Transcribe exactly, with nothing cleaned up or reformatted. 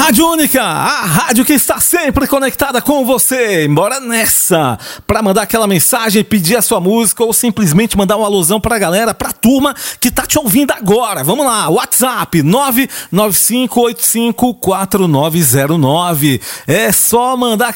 Rádio Única, a rádio que está sempre conectada com você. Bora nessa! Para mandar aquela mensagem, pedir a sua música ou simplesmente mandar um alusão pra galera, pra turma que tá te ouvindo agora. Vamos lá, WhatsApp nove nove cinco oito cinco quatro nove zero nove. É só mandar